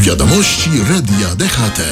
Wiadomości Radia DHT.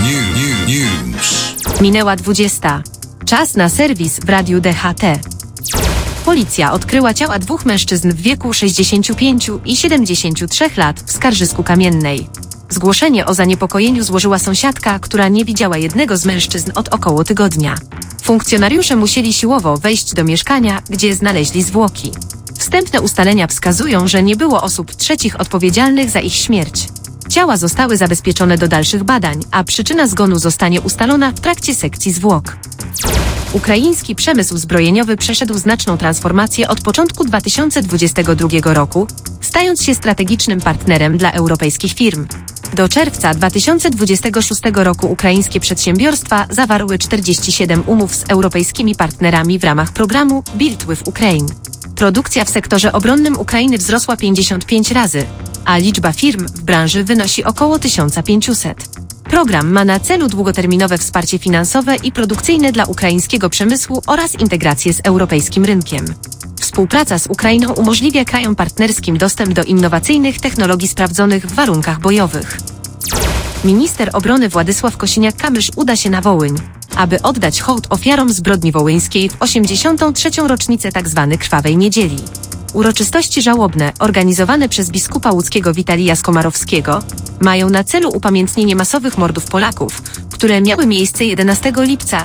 News. Minęła 20. Czas na serwis w Radiu DHT. Policja odkryła ciała dwóch mężczyzn w wieku 65 i 73 lat w Skarżysku Kamiennej. Zgłoszenie o zaniepokojeniu złożyła sąsiadka, która nie widziała jednego z mężczyzn od około tygodnia. Funkcjonariusze musieli siłowo wejść do mieszkania, gdzie znaleźli zwłoki. Wstępne ustalenia wskazują, że nie było osób trzecich odpowiedzialnych za ich śmierć. Ciała zostały zabezpieczone do dalszych badań, a przyczyna zgonu zostanie ustalona w trakcie sekcji zwłok. Ukraiński przemysł zbrojeniowy przeszedł znaczną transformację od początku 2022 roku, stając się strategicznym partnerem dla europejskich firm. Do czerwca 2026 roku ukraińskie przedsiębiorstwa zawarły 47 umów z europejskimi partnerami w ramach programu Build with Ukraine. Produkcja w sektorze obronnym Ukrainy wzrosła 55 razy, a liczba firm w branży wynosi około 1500. Program ma na celu długoterminowe wsparcie finansowe i produkcyjne dla ukraińskiego przemysłu oraz integrację z europejskim rynkiem. Współpraca z Ukrainą umożliwia krajom partnerskim dostęp do innowacyjnych technologii sprawdzonych w warunkach bojowych. Minister obrony Władysław Kosiniak-Kamysz uda się na Wołyń, aby oddać hołd ofiarom zbrodni wołyńskiej w 83. rocznicę tzw. Krwawej Niedzieli. Uroczystości żałobne, organizowane przez biskupa łódzkiego Witalija Skomarowskiego, mają na celu upamiętnienie masowych mordów Polaków, które miały miejsce 11 lipca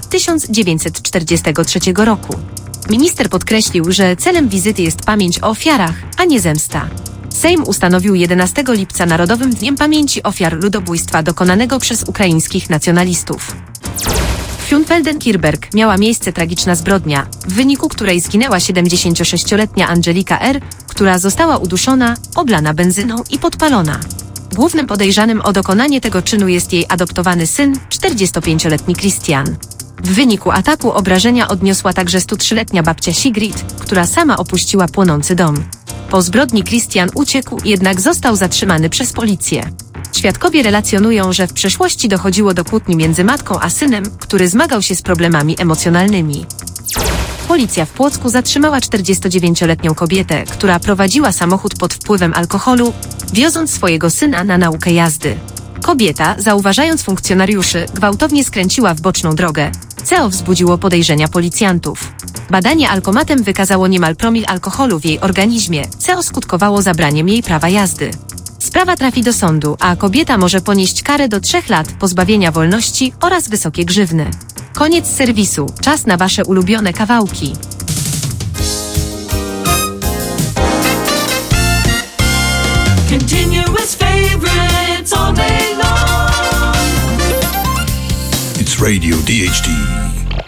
1943 roku. Minister podkreślił, że celem wizyty jest pamięć o ofiarach, a nie zemsta. Sejm ustanowił 11 lipca Narodowym Dniem Pamięci Ofiar Ludobójstwa dokonanego przez ukraińskich nacjonalistów. W Frunfelden-Kirberg miała miejsce tragiczna zbrodnia, w wyniku której zginęła 76-letnia Angelika R., która została uduszona, oblana benzyną i podpalona. Głównym podejrzanym o dokonanie tego czynu jest jej adoptowany syn, 45-letni Christian. W wyniku ataku obrażenia odniosła także 103-letnia babcia Sigrid, która sama opuściła płonący dom. Po zbrodni Christian uciekł, jednak został zatrzymany przez policję. Świadkowie relacjonują, że w przeszłości dochodziło do kłótni między matką a synem, który zmagał się z problemami emocjonalnymi. Policja w Płocku zatrzymała 49-letnią kobietę, która prowadziła samochód pod wpływem alkoholu, wioząc swojego syna na naukę jazdy. Kobieta, zauważając funkcjonariuszy, gwałtownie skręciła w boczną drogę, co wzbudziło podejrzenia policjantów. Badanie alkomatem wykazało niemal promil alkoholu w jej organizmie, co skutkowało zabraniem jej prawa jazdy. Sprawa trafi do sądu, a kobieta może ponieść karę do 3 lat pozbawienia wolności oraz wysokie grzywny. Koniec serwisu. Czas na Wasze ulubione kawałki. Continuous favorites all day long. It's Radio DHT.